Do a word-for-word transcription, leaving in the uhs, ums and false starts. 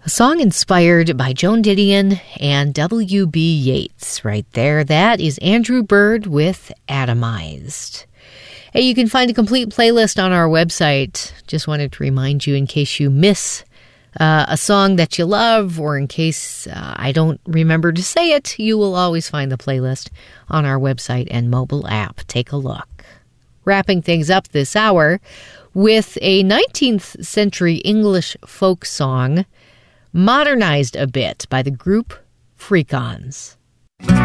A song inspired by Joan Didion and W B Yeats right there. That is Andrew Bird with Atomized. Hey, you can find a complete playlist on our website. Just wanted to remind you in case you miss uh, a song that you love, or in case uh, I don't remember to say it, you will always find the playlist on our website and mobile app. Take a look. Wrapping things up this hour with a nineteenth century English folk song modernized a bit by the group Freakons.